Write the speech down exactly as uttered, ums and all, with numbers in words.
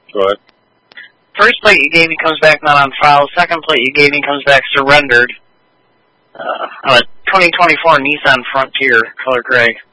Go ahead. First plate you gave me comes back not on file. Second plate you gave me comes back surrendered. Uh, on a twenty twenty-four Nissan Frontier, color gray.